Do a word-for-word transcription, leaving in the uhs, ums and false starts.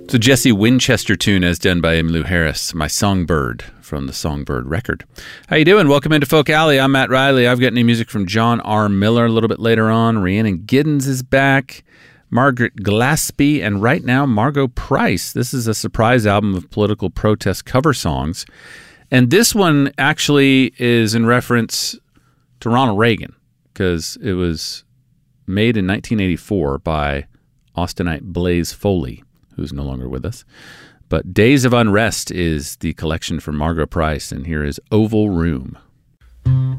It's a Jesse Winchester tune as done by Emmylou Harris, My Songbird, from the Songbird record. How you doing? Welcome into Folk Alley. I'm Matt Riley. I've got new music from John R. Miller a little bit later on. Rhiannon Giddens is back. Margaret Glaspie, and right now, Margo Price. This is a surprise album of political protest cover songs. And this one actually is in reference to Ronald Reagan, because it was made in nineteen eighty-four by Austinite Blaze Foley, who's no longer with us. But Days of Unrest is the collection from Margo Price, and here is Oval Room.